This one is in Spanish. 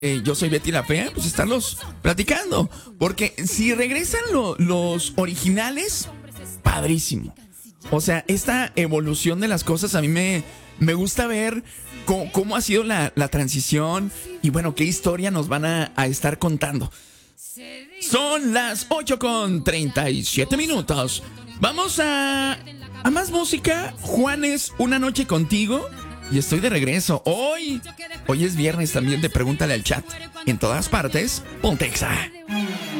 Yo soy Betty la Fea, pues estarlos platicando. Porque si regresan los originales, padrísimo. O sea, esta evolución de las cosas a mí me gusta ver cómo ha sido la transición y bueno, qué historia nos van a estar contando. Son las 8:37. Vamos a más música. Juanes, Una Noche Contigo. Y estoy de regreso. Hoy es viernes también de Pregúntale al Chat. En todas partes, Pontexa.